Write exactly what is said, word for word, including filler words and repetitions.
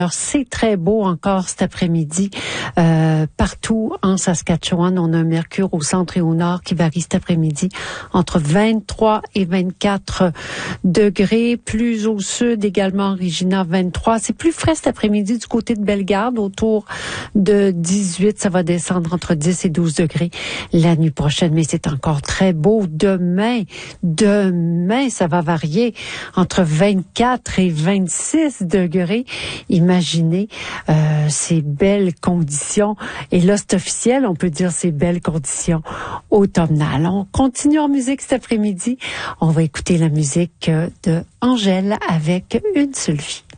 Alors, c'est très beau encore cet après-midi. Euh, partout en Saskatchewan, on a un mercure au centre et au nord qui varie cet après-midi entre vingt-trois et vingt-quatre degrés. Plus au sud, également Regina, vingt-trois. C'est plus frais cet après-midi du côté de Bellegarde, autour de dix-huit. Ça va descendre entre dix et douze degrés la nuit prochaine, mais c'est encore très beau. Demain, demain, ça va varier entre vingt-quatre et vingt-six degrés. Imaginez euh, ces belles conditions. Et là, c'est officiel, on peut dire ces belles conditions automnales. On continue en musique cet après-midi. On va écouter la musique de Angèle avec Une seule vie.